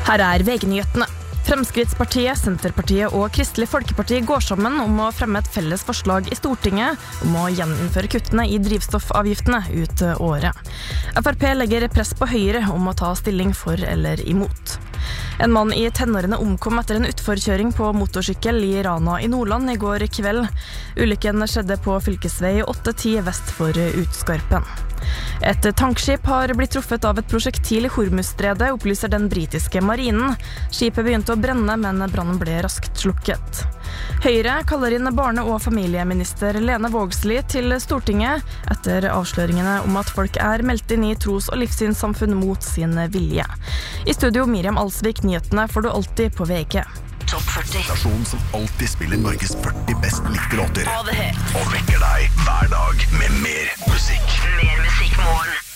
Her VG-nyhetene. Fremskrittspartiet, Senterpartiet og Kristelig Folkeparti går sammen om å fremme et felles forslag i Stortinget om å gjeninnføre kuttene i drivstoffavgiftene ut året. FrP legger press på Høyre om å ta stilling for eller imot. En mann i tenårene omkom etter en utforkjøring på motorsykkel i Rana i Nordland i går kveld. Ulykken skjedde på fylkesvei 810 vest for Utskarpen. Et tankskip har blitt truffet av et prosjektil i Hormuzstredet, opplyser den britiske marinen. Skipet begynte å brenne, men brannen ble raskt slukket. Høyre kaller inn barne- og familieminister Lene Vågslid til Stortinget etter avsløringene om at folk meldt inn i tros- og livssynssamfunn mot sin vilje. I studio Miriam Alsvik, nyhetene får du alltid på VG. Topp 40. Stasjon som alltid spiller Norges 40 best likte låter. All the hits. Og vekker deg hver dag med mer musikk. Mer musikk morgen.